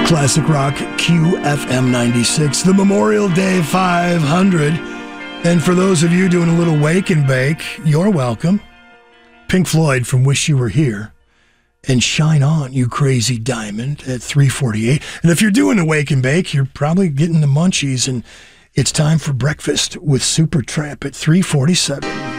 Classic Rock QFM 96, the Memorial Day 500. And for those of you doing a little wake and bake, you're welcome. Pink Floyd from Wish You Were Here and Shine On, You Crazy Diamond at 3:48. And if you're doing a wake and bake, you're probably getting the munchies, and it's time for breakfast with Supertramp at 3:47.